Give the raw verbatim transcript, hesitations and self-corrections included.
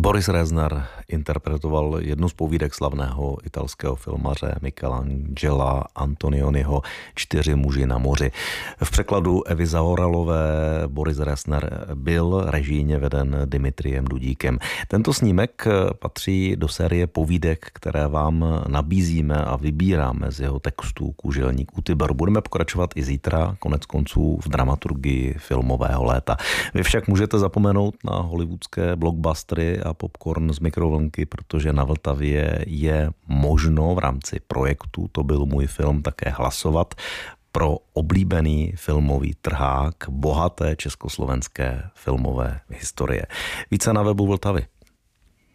Boris Rezner interpretoval jednu z povídek slavného italského filmaře Michelangela Antonioniho Čtyři muži na moři. V překladu Evy Zahoralové Boris Rezner byl režijně veden Dimitrijem Dudíkem. Tento snímek patří do série povídek, které vám nabízíme a vybíráme z jeho textů Kůželník u Tiberu. Budeme pokračovat i zítra, konec konců v dramaturgii filmového léta. Vy však můžete zapomenout na hollywoodské blockbustery a popcorn z mikrovlnky, protože na Vltavě je možno v rámci projektu To byl můj film také hlasovat pro oblíbený filmový trhák bohaté československé filmové historie. Více na webu Vltavy.